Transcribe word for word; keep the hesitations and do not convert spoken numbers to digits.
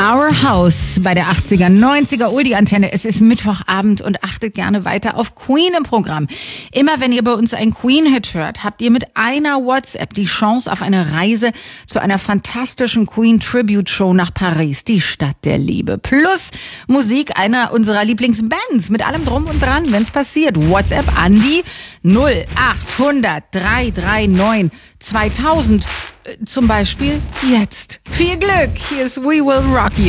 Our House bei der achtziger, neunziger Oldie-Antenne. Es ist Mittwochabend und achtet gerne weiter auf Queen im Programm. Immer wenn ihr bei uns einen Queen-Hit hört, habt ihr mit einer WhatsApp die Chance auf eine Reise zu einer fantastischen Queen-Tribute-Show nach Paris, die Stadt der Liebe. Plus Musik einer unserer Lieblingsbands mit allem Drum und Dran, wenn's passiert. WhatsApp an die null achthundert dreihundertneununddreißig zweitausend. Zum Beispiel jetzt. Viel Glück. Hier ist We Will Rock You.